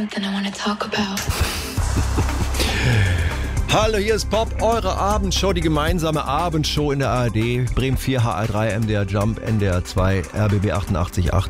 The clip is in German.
something I want to talk about. Hallo, hier ist Pop, eure Abendshow, die gemeinsame Abendshow in der ARD. Bremen 4, HR3, MDR Jump, NDR 2, RBB 88.8